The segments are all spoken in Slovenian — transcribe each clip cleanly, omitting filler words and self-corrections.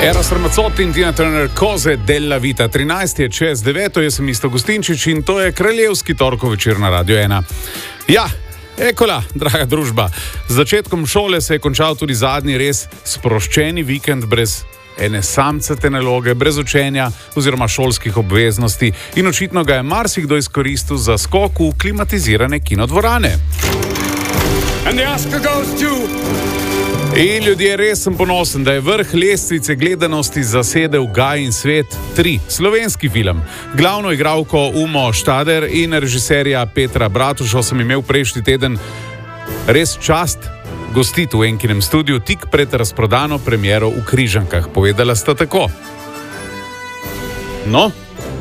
Eros Ramazzotti in Tina Turner, Cose della vita. 13 je čez 9, jaz sem Isto Gustinčič in to je kraljevski torkov večer na Radio 1. Ja, ekola, draga družba. Z začetkom šole se je končal tudi zadnji res sproščeni vikend brez ene samcate naloge, brez učenja oziroma šolskih obveznosti in očitno ga je marsikdo izkoristil za skok v klimatizirane kinodvorane. And the Oscar goes to... In ljudje, res sem ponosen, da je vrh lestvice gledanosti zasedel Gaj in svet 3, slovenski film. Glavno igralko Umo Štader in režiserja Petra Bratušo sem imel prejšnji teden res čast gostiti v Enkinem studiu tik pred razprodano premiero v Križankah. Povedala sta tako. No?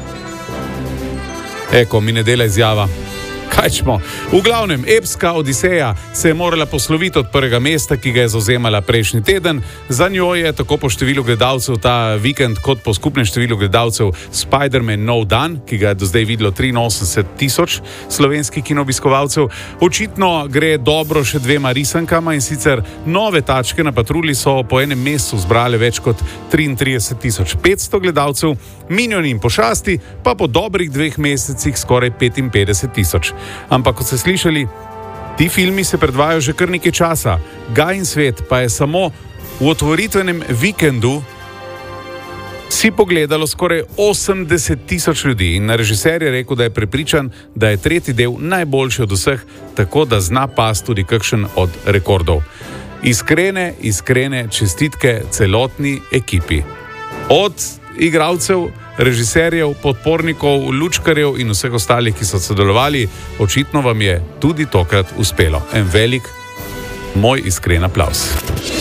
Eko, mi ne dela izjava. Kaj smo? V glavnem, epska Odiseja se je morala posloviti od prvega mesta, ki ga je zauzemala prejšnji teden. Za njo je tako po številu gledalcev ta vikend, kot po skupnem številu gledalcev Spider-Man Nov dan, ki ga je do zdaj videlo 83,000 slovenskih kinoobiskovalcev. Očitno gre dobro še dvema risankama, in sicer Nove tačke na patrulji so po enem mesecu zbrale več kot 33,500 gledalcev, Minioni in pošasti pa po dobrih 2 mesecih skoraj 55,000. Ampak, kot ste slišali, ti filmi se predvajajo že kar nekaj časa. Gaj in svet pa je samo v otvoritvenem vikendu si pogledalo skoraj 80,000 ljudi in režiser je rekel, da je prepričan, da je tretji del najboljši od vseh, tako da zna pas tudi kakšen od rekordov. Iskrene čestitke celotni ekipi. Od igralcev, režiserjev, podpornikov, lučkarjev in vseh ostalih, ki so sodelovali, očitno vam je tudi tokrat uspelo. En velik, moj iskren aplavz.